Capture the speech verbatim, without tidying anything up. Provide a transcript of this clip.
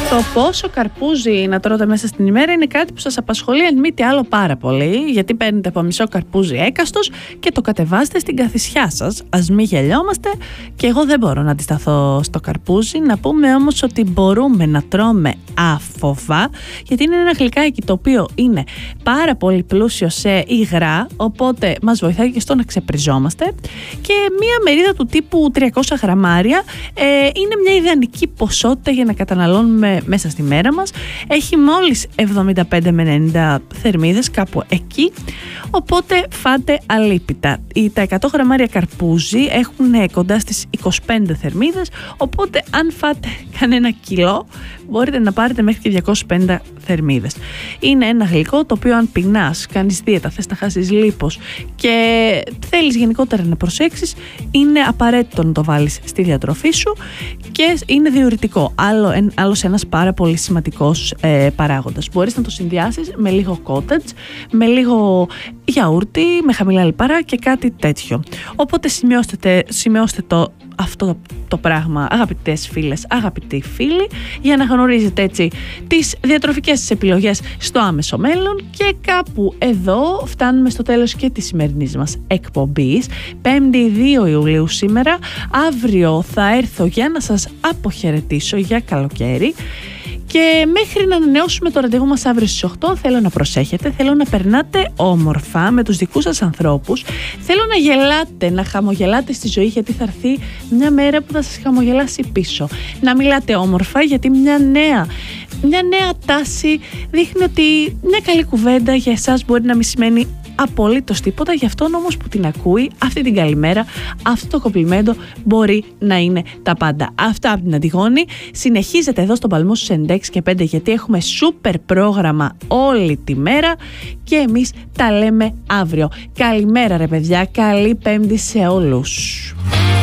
Το πόσο καρπούζι να τρώτε μέσα στην ημέρα είναι κάτι που σας απασχολεί εν μη τι άλλο πάρα πολύ, γιατί παίρνετε από μισό καρπούζι έκαστος και το κατεβάζετε στην καθισιά σας. Ας μην γελιόμαστε, και εγώ δεν μπορώ να αντισταθώ στο καρπούζι. Να πούμε όμως ότι μπορούμε να τρώμε άφοβα, γιατί είναι ένα γλυκάκι το οποίο είναι πάρα πολύ πλούσιο σε υγρά, οπότε μας βοηθάει και στο να ξεπριζόμαστε, και μία μερίδα του τύπου τριακόσια γραμμάρια ε, είναι μια ιδανική ποσότητα για να καταναλώνουμε μέσα στη μέρα μας. Έχει μόλις εβδομήντα πέντε με ενενήντα θερμίδες, κάπου εκεί, οπότε φάτε αλίπητα. Τα εκατό γραμμάρια καρπούζι έχουν κοντά στις είκοσι πέντε θερμίδες, οπότε αν φάτε κανένα κιλό μπορείτε να πάρετε μέχρι και διακόσιες πενήντα θερμίδες. Είναι ένα γλυκό το οποίο αν πεινάς, κάνεις δίαιτα, θες να χάσεις λίπος και θέλεις γενικότερα να προσέξεις, είναι απαραίτητο να το βάλεις στη διατροφή σου, και είναι διουρητικό. Άλλο, άλλος ένας πάρα πολύ σημαντικός ε, παράγοντας. Μπορείς να το συνδυάσεις με λίγο cottage, με λίγο γιαούρτι, με χαμηλά λιπαρά και κάτι τέτοιο. Οπότε σημειώστε, σημειώστε το αυτό το πράγμα, αγαπητές φίλες, αγαπητοί φίλοι, για να γνωρίζετε έτσι τις διατροφικές σας επιλογές στο άμεσο μέλλον. Και κάπου εδώ φτάνουμε στο τέλος και της σημερινής μας εκπομπής. Πέμπτη δύο Ιουλίου σήμερα. Αύριο θα έρθω για να σας αποχαιρετήσω για καλοκαίρι. Και μέχρι να ανανεώσουμε το ραντεβού μας αύριο στις οκτώ, θέλω να προσέχετε, θέλω να περνάτε όμορφα με τους δικούς σας ανθρώπους, θέλω να γελάτε, να χαμογελάτε στη ζωή, γιατί θα έρθει μια μέρα που θα σας χαμογελάσει πίσω. Να μιλάτε όμορφα, γιατί μια νέα, μια νέα τάση δείχνει ότι μια καλή κουβέντα για εσάς μπορεί να μην σημαίνει απολύτως τίποτα, γι' αυτόν όμως που την ακούει αυτή την καλημέρα, αυτό το κομπλιμέντο μπορεί να είναι τα πάντα. Αυτά από την Αντιγόνη. Συνεχίζετε εδώ στον Παλμό στους ενενήντα έξι και πέντε, γιατί έχουμε σούπερ πρόγραμμα όλη τη μέρα, και εμείς τα λέμε αύριο. Καλημέρα ρε παιδιά, καλή Πέμπτη σε όλους.